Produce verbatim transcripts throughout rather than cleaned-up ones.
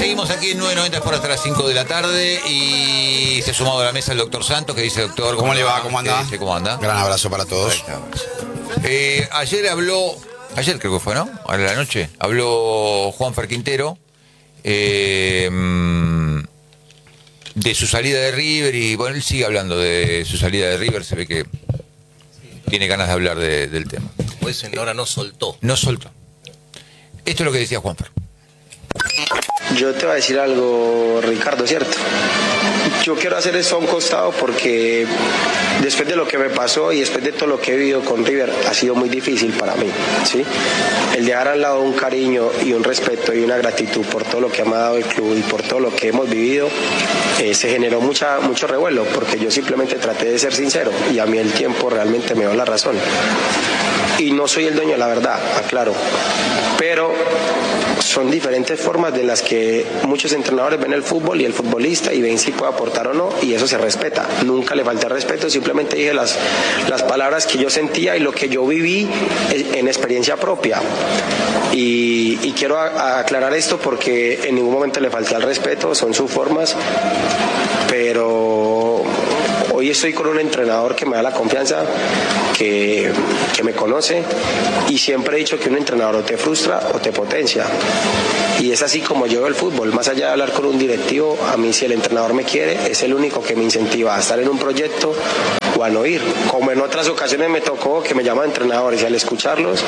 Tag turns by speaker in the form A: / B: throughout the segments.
A: Seguimos aquí en nueve noventa por hasta las cinco de la tarde y se ha sumado a la mesa el doctor Santos, que dice, doctor,
B: ¿Cómo, ¿cómo le va? ¿Cómo anda?
A: Dice, ¿cómo anda?
B: Gran abrazo para todos.
A: Eh, ayer habló, ayer creo que fue, ¿no? A la noche, habló Juanfer Quintero eh, de su salida de River y, bueno, él sigue hablando de su salida de River, se ve que tiene ganas de hablar de, del tema.
C: Pues ahora no soltó.
A: No soltó. Esto es lo que decía Juanfer.
D: Yo te voy a decir algo, Ricardo, ¿cierto? Yo quiero hacer esto a un costado porque después de lo que me pasó y después de todo lo que he vivido con River ha sido muy difícil para mí, ¿sí? El dejar al lado un cariño y un respeto y una gratitud por todo lo que me ha dado el club y por todo lo que hemos vivido, eh, se generó mucha, mucho revuelo porque yo simplemente traté de ser sincero y a mí el tiempo realmente me dio la razón. Y no soy el dueño de la verdad, aclaro, pero son diferentes formas de las que muchos entrenadores ven el fútbol y el futbolista y ven si puede aportar o no, y eso se respeta. Nunca le falta respeto, simplemente dije las, las palabras que yo sentía y lo que yo viví en experiencia propia. Y, y quiero a, a aclarar esto porque en ningún momento le falta el respeto, son sus formas, pero hoy estoy con un entrenador que me da la confianza, que, que me conoce, y siempre he dicho que un entrenador o te frustra o te potencia. Y es así como yo veo el fútbol. Más allá de hablar con un directivo, a mí si el entrenador me quiere, es el único que me incentiva a estar en un proyecto o a no ir. Como en otras ocasiones me tocó que me llaman entrenadores y al escucharlos,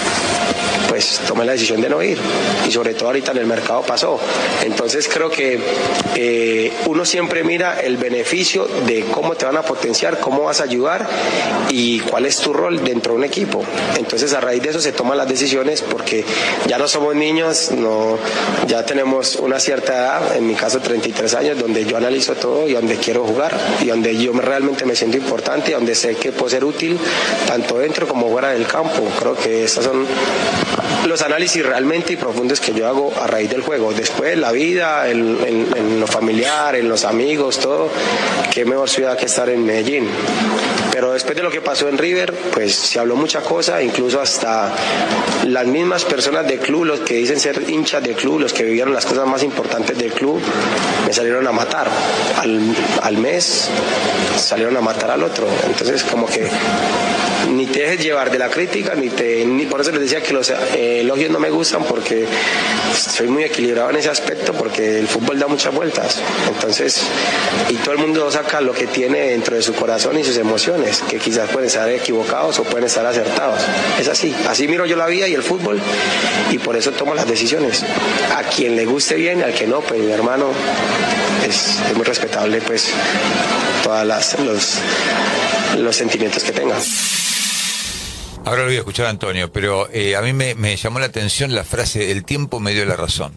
D: pues tomé la decisión de no ir. Y sobre todo ahorita en el mercado pasó. Entonces creo que eh, uno siempre mira el beneficio de cómo te van a potenciar, cómo vas a ayudar y cuál es tu rol dentro de un equipo. Entonces a raíz de eso se toman las decisiones porque ya no somos niños, no, ya tenemos una cierta edad, en mi caso treinta y tres años, donde yo analizo todo y donde quiero jugar y donde yo realmente me siento importante y donde sé que puedo ser útil tanto dentro como fuera del campo. Creo que estos son los análisis realmente y profundos que yo hago a raíz del juego. Después la vida, en, en, en lo familiar, en los amigos, todo, qué mejor ciudad que estar en Medellín. Pero después de lo que pasó en River, pues se habló mucha cosa, incluso hasta las mismas personas del club, los que dicen ser hinchas del club, los que vivieron las cosas más importantes del club, me salieron a matar. Al, al mes salieron a matar al otro. Entonces como que ni te dejes llevar de la crítica, ni te, ni por eso les decía que los eh, elogios no me gustan, porque soy muy equilibrado en ese aspecto, porque el fútbol da muchas vueltas. Entonces, y todo el mundo saca lo que tiene dentro de su corazón y sus emociones, que quizás pueden estar equivocados o pueden estar acertados. Es así, así miro yo la vida y el fútbol, y por eso tomo las decisiones. A quien le guste bien, al que no, pues mi hermano, es, es muy respetable, pues, todas las, los, los sentimientos que tenga.
A: Ahora lo voy a escuchar a Antonio, pero eh, a mí me, me llamó la atención la frase, el tiempo me dio la razón.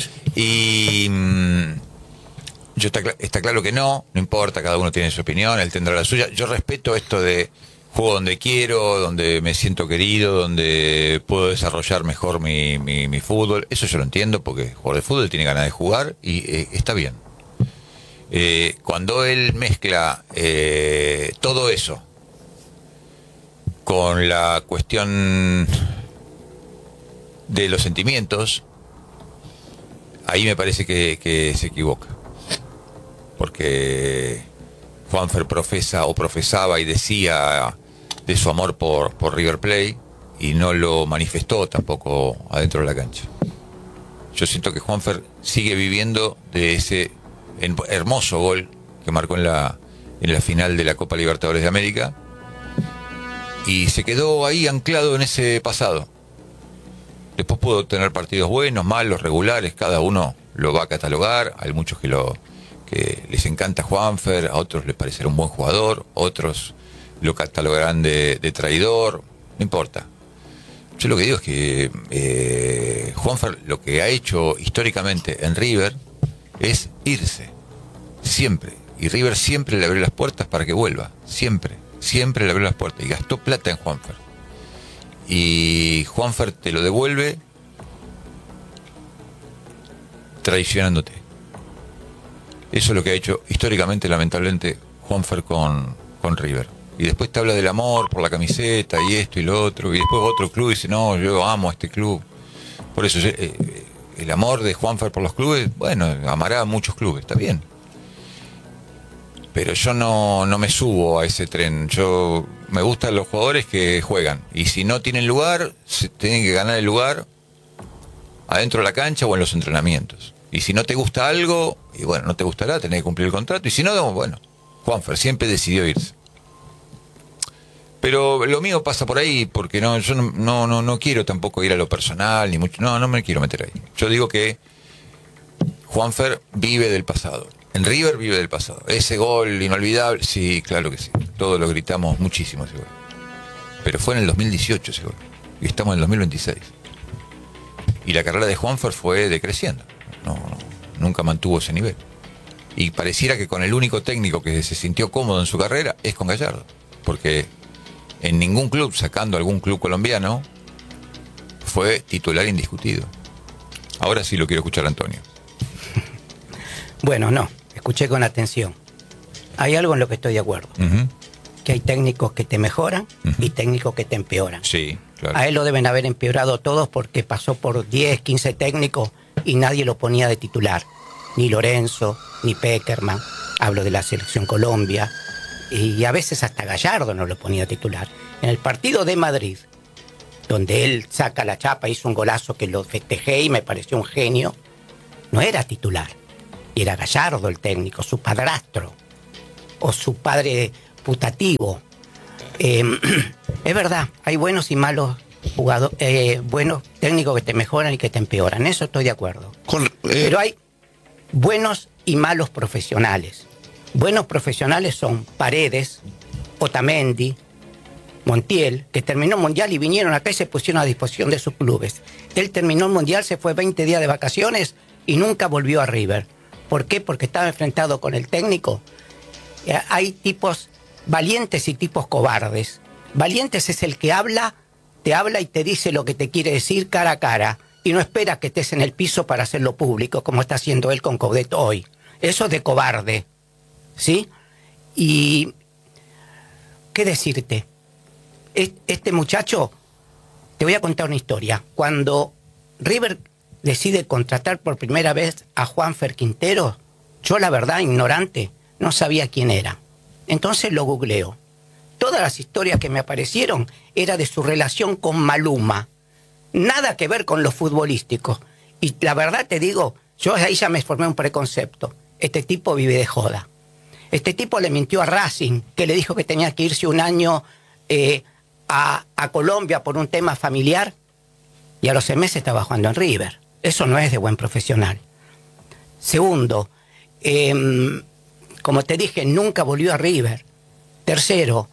A: Y mmm, yo está, está claro que no, no importa, cada uno tiene su opinión, él tendrá la suya. Yo respeto esto de juego donde quiero, donde me siento querido, donde puedo desarrollar mejor mi, mi, mi fútbol. Eso yo lo entiendo, porque el jugador de fútbol tiene ganas de jugar y eh, está bien. Eh, cuando él mezcla eh, todo eso con la cuestión de los sentimientos, ahí me parece que, que se equivoca. Porque Juanfer profesa o profesaba y decía de su amor por, por River Plate y no lo manifestó tampoco adentro de la cancha. Yo siento que Juanfer sigue viviendo de ese hermoso gol que marcó en la, en la final de la Copa Libertadores de América, y se quedó ahí anclado en ese pasado. Después pudo tener partidos buenos, malos, regulares, cada uno lo va a catalogar. Hay muchos que lo que les encanta Juanfer, a otros les parecerá un buen jugador, otros lo catalogarán de, de traidor, no importa. Yo lo que digo es que eh, Juanfer lo que ha hecho históricamente en River es irse, siempre. Y River siempre le abrió las puertas para que vuelva, siempre. Siempre le abrió las puertas y gastó plata en Juanfer. Y Juanfer te lo devuelve traicionándote. Eso es lo que ha hecho históricamente, lamentablemente, Juanfer con, con River. Y después te habla del amor por la camiseta y esto y lo otro. Y después otro club dice, no, yo amo a este club. Por eso, eh, el amor de Juanfer por los clubes, bueno, amará a muchos clubes, está bien. Pero yo no, no me subo a ese tren. Yo me gustan los jugadores que juegan. Y si no tienen lugar, se tienen que ganar el lugar adentro de la cancha o en los entrenamientos. Y si no te gusta algo, y bueno, no te gustará, tenés que cumplir el contrato. Y si no, bueno, Juanfer siempre decidió irse. Pero lo mío pasa por ahí, porque no, yo no, no, no, no quiero tampoco ir a lo personal, ni mucho. No, no me quiero meter ahí. Yo digo que Juanfer vive del pasado. En River vive del pasado. Ese gol inolvidable, sí, claro que sí. Todos lo gritamos muchísimo ese gol. Pero fue en el dos mil dieciocho ese gol. Y estamos en el dos mil veintiséis. Y la carrera de Juanfer fue decreciendo. No, no, nunca mantuvo ese nivel. Y pareciera que con el único técnico que se sintió cómodo en su carrera es con Gallardo. Porque en ningún club, sacando algún club colombiano, fue titular indiscutido. Ahora sí lo quiero escuchar, Antonio.
C: Bueno, no, escuché con atención. Hay algo en lo que estoy de acuerdo. Uh-huh. Que hay técnicos que te mejoran uh-huh. y técnicos que te empeoran.
A: Sí, claro.
C: A él lo deben haber empeorado todos porque pasó por diez, quince técnicos y nadie lo ponía de titular. Ni Lorenzo, ni Peckerman. Hablo de la selección Colombia. Y a veces hasta Gallardo no lo ponía titular. En el partido de Madrid, donde él saca la chapa, hizo un golazo que lo festejé y me pareció un genio, no era titular. Y era Gallardo el técnico, su padrastro, o su padre putativo. Eh, es verdad, hay buenos y malos jugadores, eh, buenos técnicos que te mejoran y que te empeoran, eso estoy de acuerdo. Con, eh... Pero hay buenos y malos profesionales. Buenos profesionales son Paredes, Otamendi, Montiel, que terminó el Mundial y vinieron acá y se pusieron a disposición de sus clubes. Él terminó el Mundial, se fue veinte días de vacaciones y nunca volvió a River. ¿Por qué? Porque estaba enfrentado con el técnico. Hay tipos valientes y tipos cobardes. Valientes es el que habla, te habla y te dice lo que te quiere decir cara a cara y no espera que estés en el piso para hacerlo público, como está haciendo él con Coudet hoy. Eso es de cobarde. ¿Sí? Y ¿qué decirte? Este muchacho, te voy a contar una historia. Cuando River decide contratar por primera vez a Juanfer Quintero, yo la verdad, ignorante, no sabía quién era. Entonces lo googleo. Todas las historias que me aparecieron era de su relación con Maluma. Nada que ver con lo futbolístico. Y la verdad te digo, yo ahí ya me formé un preconcepto. Este tipo vive de joda. Este tipo le mintió a Racing, que le dijo que tenía que irse un año eh, a, a Colombia por un tema familiar, y a los seis meses estaba jugando en River. Eso no es de buen profesional. Segundo, eh, como te dije, nunca volvió a River. Tercero...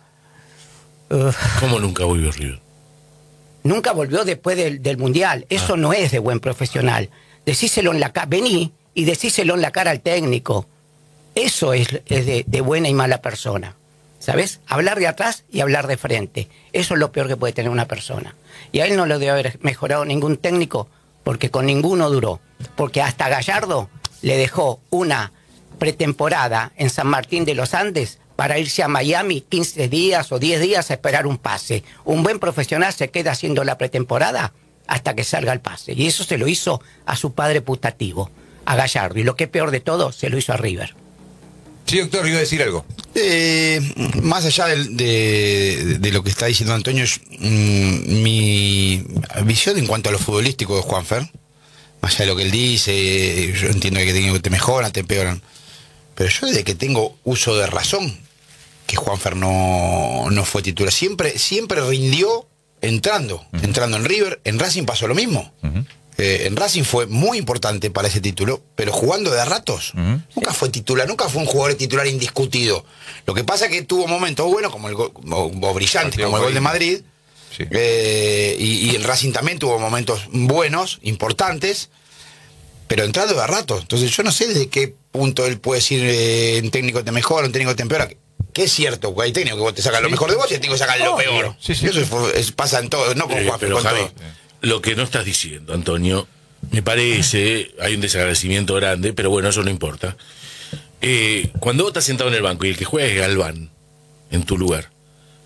C: Uh,
E: ¿Cómo nunca volvió a River?
C: Nunca volvió después del, del Mundial. Eso ah. no es de buen profesional. Decíselo en la cara, vení y decíselo en la cara al técnico. Eso es, es de, de buena y mala persona, ¿sabes? Hablar de atrás y hablar de frente. Eso es lo peor que puede tener una persona. Y a él no le debe haber mejorado ningún técnico porque con ninguno duró. Porque hasta Gallardo le dejó una pretemporada en San Martín de los Andes para irse a Miami quince días o diez días a esperar un pase. Un buen profesional se queda haciendo la pretemporada hasta que salga el pase. Y eso se lo hizo a su padre putativo, a Gallardo. Y lo que es peor de todo, se lo hizo a River.
A: Sí, doctor, iba a decir algo.
B: Eh, más allá de, de, de lo que está diciendo Antonio, mmm, mi visión en cuanto a lo futbolístico de Juanfer, más allá de lo que él dice, yo entiendo que te mejoran, te empeoran, pero yo desde que tengo uso de razón, que Juanfer no, no fue titular, siempre, siempre rindió entrando, uh-huh. entrando en River. En Racing pasó lo mismo. Uh-huh. Eh, en Racing fue muy importante para ese título, pero jugando de a ratos. Uh-huh. Nunca fue titular, nunca fue un jugador titular indiscutido. Lo que pasa es que tuvo momentos buenos, como el go- o, o brillantes, como el gol de Madrid. Sí. Eh, y, y el Racing también tuvo momentos buenos, importantes, pero entrando de a ratos. Entonces yo no sé desde qué punto él puede decir eh, un técnico te mejora, un técnico te empeora. Que es cierto, que hay técnicos que vos te sacan sí. lo mejor de vos y hay técnicos que sacan oh, lo peor. Sí, sí. Eso es, es, pasa en todo, no con eh, Juanfer, con Javi, todo.
E: Lo que no estás diciendo, Antonio, me parece, hay un desagradecimiento grande, pero bueno, eso no importa. Eh, cuando vos estás sentado en el banco y el que juega es Galván, en tu lugar,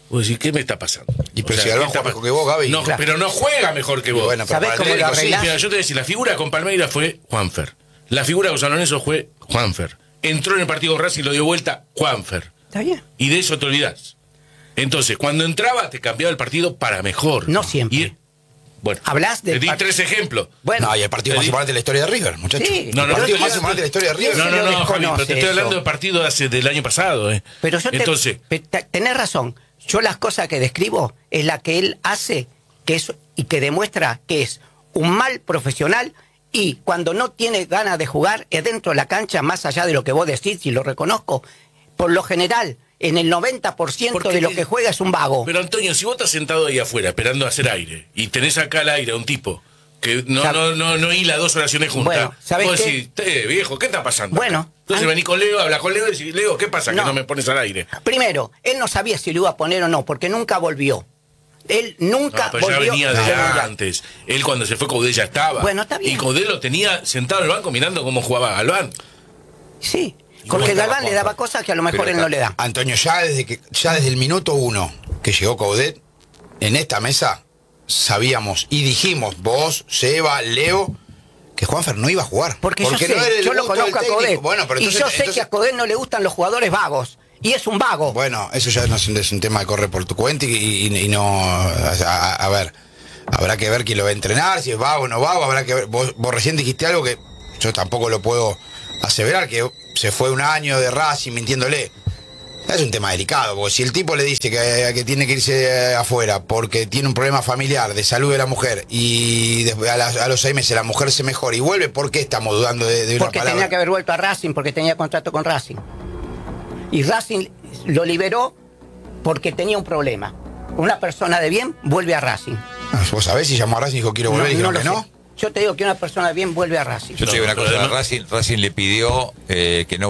E: Vos decís, ¿qué me está pasando?
B: Y pero
E: O sea,
B: si Galván
E: ¿qué está
B: juega mejor
E: pa-
B: que vos, Gaby.
E: No,
C: Claro.
E: pero no juega mejor que
B: Y
E: vos.
B: bueno, pero
C: ¿Sabés
B: para
C: cómo
B: el
C: lo
B: técnico sí.
C: arreglás?
E: Mira, yo te voy a decir, la figura con Palmeiras fue Juanfer. La figura con San Lorenzo fue Juanfer. Entró en el partido con Racing y lo dio vuelta Juanfer.
C: Está bien.
E: Y de eso te olvidás. Entonces, cuando entraba, te cambiaba el partido para mejor.
C: No siempre.
E: Y, bueno,
C: Hablás del
E: te di
C: part-
E: tres ejemplos.
C: Bueno,
B: No, y el partido
E: Te
B: más
E: di-
B: importante de la historia de River, muchachos.
C: Sí.
E: No, no,
B: el partido
E: no,
B: más
E: no,
B: importante de la historia de River.
E: No, no,
C: lo
E: no, Javi, pero te
C: desconoce
E: estoy hablando
C: eso.
E: de partido de hace, del año pasado. ¿eh?
C: pero yo te,
E: Entonces,
C: pe- te- tenés razón. Yo las cosas que describo es la que él hace que es, y que demuestra que es un mal profesional y cuando no tiene ganas de jugar es dentro de la cancha, más allá de lo que vos decís y lo reconozco, por lo general, en el noventa por ciento
E: Porque-
C: de lo que juega es un vago.
E: pero Antonio, si vos estás sentado ahí afuera esperando a hacer aire y tenés acá al aire a un tipo que no,
C: Sab-
E: no, no, no hila dos oraciones juntas,
C: Bueno, ¿sabés
E: vos
C: qué?
E: decís, "Te, viejo, ¿qué está pasando?
C: Bueno,
E: acá?". Entonces
C: an-
E: vení con Leo, habla con Leo y decís, Leo, ¿qué pasa
C: No.
E: que no me pones al aire?
C: Primero, él no sabía si lo iba a poner o no, porque nunca volvió. Él nunca
E: No, pero ya
C: volvió.
E: venía
C: del
E: de
C: Mundial.
E: antes. Él cuando se fue Coudet ya estaba.
C: Bueno, está bien.
E: Y Coudet lo tenía sentado en el banco mirando cómo jugaba Galván.
C: Sí,
E: cómo
C: porque
E: estaba
C: Galván le
E: Juanfer?
C: daba cosas que a lo mejor
B: Pero
C: él no le da.
B: Antonio, ya desde que ya desde el minuto uno que llegó Coudet, en esta mesa sabíamos y dijimos, vos, Seba, Leo, que Juanfer no iba a jugar.
C: Porque, yo
B: no
C: sé,
B: era el
C: yo lo
B: gusto del
C: conozco a
B: técnico.
C: Codet.
B: Bueno, pero
C: y
B: entonces,
C: yo sé
B: entonces-
C: que a Codet no le gustan los jugadores vagos. Y es un vago.
B: Bueno, eso ya no es un, es un tema que corre por tu cuenta y, y- y no... A, a- a ver, habrá que ver quién lo va a entrenar, si es vago o no vago, habrá que ver... Vos, vos recién dijiste algo que yo tampoco lo puedo aseverar, que se fue un año de Racing mintiéndole. Es un tema delicado, porque si el tipo le dice que, que tiene que irse afuera porque tiene un problema familiar de salud de la mujer y después a, las- a los seis meses la mujer se mejora y vuelve, ¿por qué estamos dudando de, de una
C: porque
B: palabra?
C: tenía que haber vuelto a Racing, porque tenía contrato con Racing. Y Racing lo liberó porque tenía un problema. Una persona de bien vuelve a Racing.
B: Ah, ¿Vos sabés si llamó a Racing y dijo quiero volver y dijeron
C: lo
B: que no?
C: sé. Yo te digo que una persona de bien vuelve a Racing.
A: Yo te digo una
E: No,
A: cosa,
E: además-
A: Racing, Racing le pidió eh, que no